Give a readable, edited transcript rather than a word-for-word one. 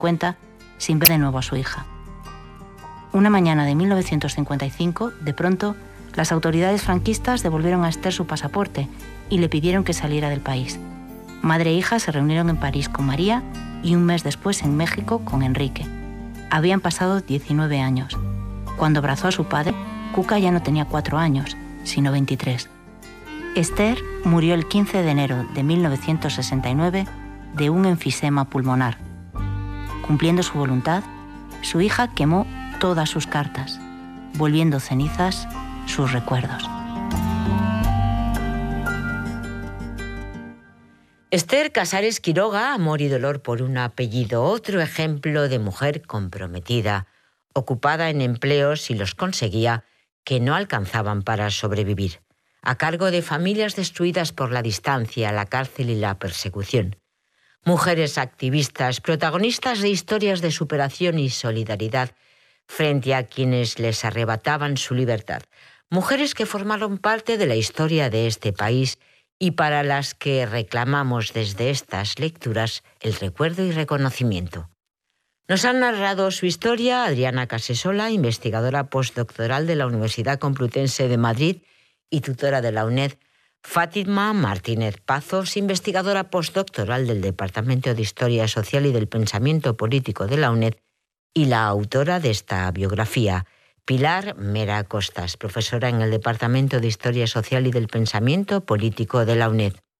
cuenta sin ver de nuevo a su hija. Una mañana de 1955, de pronto, las autoridades franquistas devolvieron a Esther su pasaporte y le pidieron que saliera del país. Madre e hija se reunieron en París con María y un mes después en México con Enrique. Habían pasado 19 años. Cuando abrazó a su padre, Cuca ya no tenía 4 años, sino 23. Esther murió el 15 de enero de 1969 de un enfisema pulmonar. Cumpliendo su voluntad, su hija quemó todas sus cartas, volviendo cenizas sus recuerdos. Esther Casares Quiroga, amor y dolor por un apellido, otro ejemplo de mujer comprometida, ocupada en empleos, si los conseguía, que no alcanzaban para sobrevivir, a cargo de familias destruidas por la distancia, la cárcel y la persecución. Mujeres activistas, protagonistas de historias de superación y solidaridad frente a quienes les arrebataban su libertad. Mujeres que formaron parte de la historia de este país y para las que reclamamos desde estas lecturas el recuerdo y reconocimiento. Nos han narrado su historia Adriana Casasola, investigadora postdoctoral de la Universidad Complutense de Madrid y tutora de la UNED, Fátima Martínez Pazos, investigadora postdoctoral del Departamento de Historia Social y del Pensamiento Político de la UNED, y la autora de esta biografía, Pilar Mera Costas, profesora en el Departamento de Historia Social y del Pensamiento Político de la UNED.